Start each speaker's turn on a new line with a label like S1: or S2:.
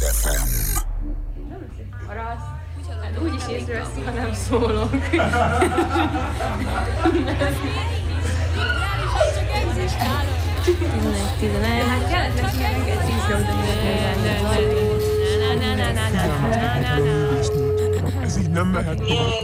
S1: FM.
S2: Hát úgyis észreveszi, ha nem szólok. 11. Hát kellett neki neked 10
S3: Ez így nem mehet tovább.